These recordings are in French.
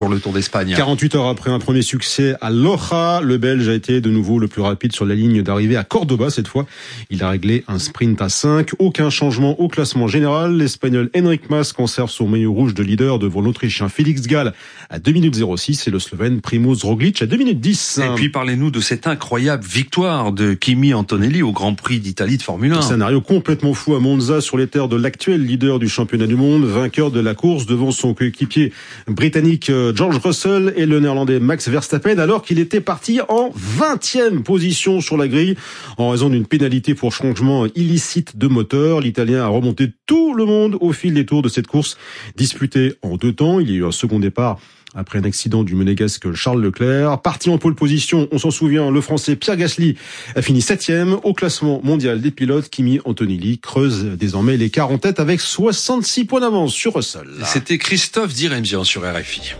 pour le Tour d'Espagne. 48 heures après un premier succès à Loja, le Belge a été de nouveau le plus rapide sur la ligne d'arrivée à Cordoba cette fois. Il a réglé un sprint à 5. Aucun changement au classement général. L'Espagnol Enric Mas conserve son maillot rouge de leader devant l'Autrichien Félix Gall à 2 minutes 06 et le Slovène Primož Roglič à 2 minutes 10. Et puis parlez-nous de cette incroyable victoire de Kimi Antonelli au Grand Prix d'Italie de Formule 1. Un scénario complètement fou à Monza sur les terres de l'actuel leader du championnat du monde, vainqueur de la course devant son coéquipier britannique George Russell et le néerlandais Max Verstappen, alors qu'il était parti en 20e position sur la grille en raison d'une pénalité pour changement illicite de moteur. L'Italien a remonté tout le monde au fil des tours de cette course disputée en 2 temps. Il y a eu un second départ après un accident du monégasque Charles Leclerc. Parti en pole position, on s'en souvient, le Français Pierre Gasly a fini 7e. Au classement mondial des pilotes, Kimi Antonelli creuse désormais l'écart en tête avec 66 points d'avance sur Russell. C'était Christophe Diremzian sur RFI.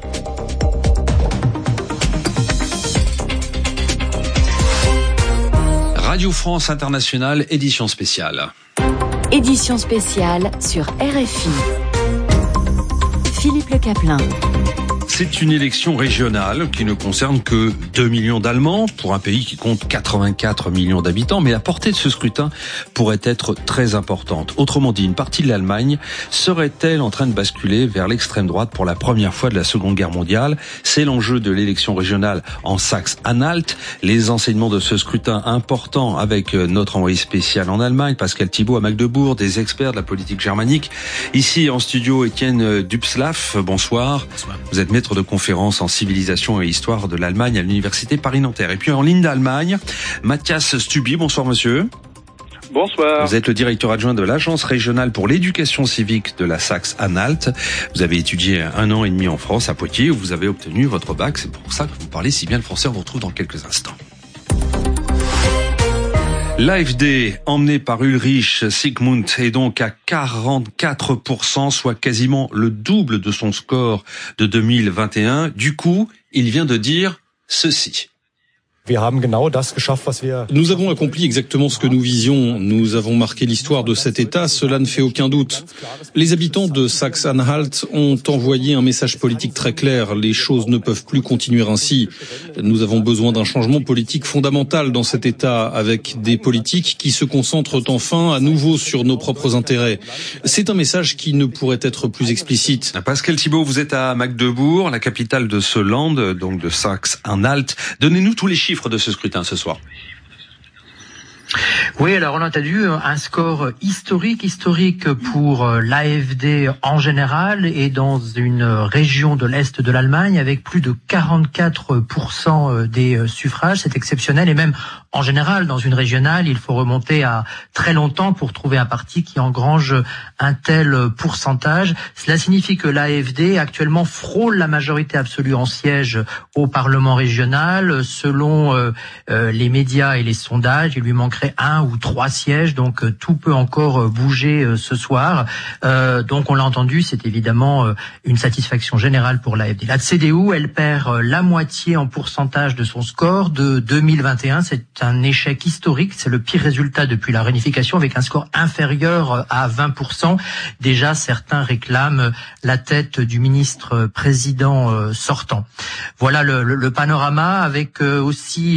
Radio France Internationale, édition spéciale. Édition spéciale sur RFI. Philippe Le Caplin. C'est une élection régionale qui ne concerne que 2 millions d'Allemands pour un pays qui compte 84 millions d'habitants, mais la portée de ce scrutin pourrait être très importante. Autrement dit, une partie de l'Allemagne serait-elle en train de basculer vers l'extrême droite pour la première fois de la Seconde Guerre mondiale? C'est l'enjeu de l'élection régionale en Saxe-Anhalt. Les enseignements de ce scrutin important avec notre envoyé spécial en Allemagne, Pascal Thibault à Magdebourg, des experts de la politique germanique. Ici en studio, Étienne Dubslav, bonsoir. Bonsoir. Vous êtes maître de conférence en civilisation et histoire de l'Allemagne à l'université Paris-Nanterre. Et puis en ligne d'Allemagne, Matthias Stubi, bonsoir monsieur. Bonsoir. Vous êtes le directeur adjoint de l'Agence régionale pour l'éducation civique de la Saxe-Anhalt. Vous avez étudié 1 an et demi en France, à Poitiers, où vous avez obtenu votre bac. C'est pour ça que vous parlez si bien le français. On vous retrouve dans quelques instants. L'AfD, emmené par Ulrich Sigmund, est donc à 44%, soit quasiment le double de son score de 2021. Du coup, il vient de dire ceci. Nous avons accompli exactement ce que nous visions. Nous avons marqué l'histoire de cet État, cela ne fait aucun doute. Les habitants de Saxe-Anhalt ont envoyé un message politique très clair. Les choses ne peuvent plus continuer ainsi. Nous avons besoin d'un changement politique fondamental dans cet État, avec des politiques qui se concentrent enfin à nouveau sur nos propres intérêts. C'est un message qui ne pourrait être plus explicite. Pascal Thibault, vous êtes à Magdebourg, la capitale de ce land, donc de Saxe-Anhalt. Donnez-nous tous les chiffres de ce scrutin ce soir. Oui, alors on a entendu un score historique pour l'AfD en général et dans une région de l'Est de l'Allemagne avec plus de 44% des suffrages. C'est exceptionnel et même en général dans une régionale, il faut remonter à très longtemps pour trouver un parti qui engrange un tel pourcentage. Cela signifie que l'AfD actuellement frôle la majorité absolue en sièges au Parlement régional. Selon les médias et les sondages, il lui manquerait 1 ou 3 sièges, donc tout peut encore bouger ce soir. Donc on l'a entendu, c'est évidemment une satisfaction générale pour l'AfD. La CDU, elle perd la moitié en pourcentage de son score de 2021. C'est un échec historique, c'est le pire résultat depuis la réunification avec un score inférieur à 20%. Déjà, certains réclament la tête du ministre président sortant. Voilà le panorama avec aussi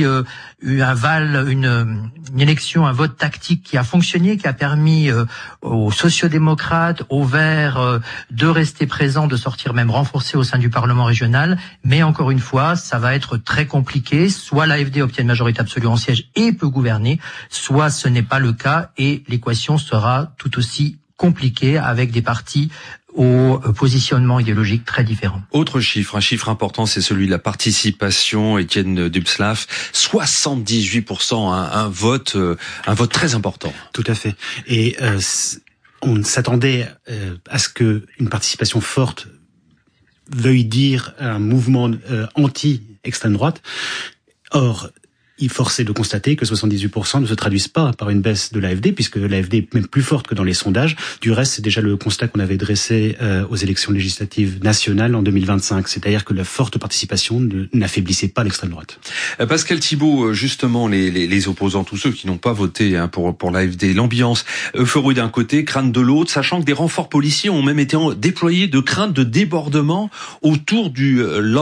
une élection, un vote tactique qui a fonctionné, qui a permis aux sociodémocrates, aux Verts de rester présents, de sortir même renforcés au sein du Parlement régional. Mais encore une fois, ça va être très compliqué. Soit l'AfD obtient une majorité absolue en siège et peut gouverner, soit ce n'est pas le cas et l'équation sera tout aussi compliquée avec des partis au positionnement idéologique très différent. Autre chiffre, un chiffre important, c'est celui de la participation, Étienne Dubslav, 78%, un vote très important. Tout à fait. Et on s'attendait à ce que une participation forte veuille dire un mouvement anti-extrême droite. Or, il force est de constater que 78% ne se traduisent pas par une baisse de l'AfD, puisque l'AfD est même plus forte que dans les sondages. Du reste, c'est déjà le constat qu'on avait dressé aux élections législatives nationales en 2025. C'est-à-dire que la forte participation n'affaiblissait pas l'extrême droite. Pascal Thibault, justement, les opposants, tous ceux qui n'ont pas voté pour l'AfD, l'ambiance, euphorie d'un côté, crainte de l'autre, sachant que des renforts policiers ont même été déployés de crainte de débordement autour du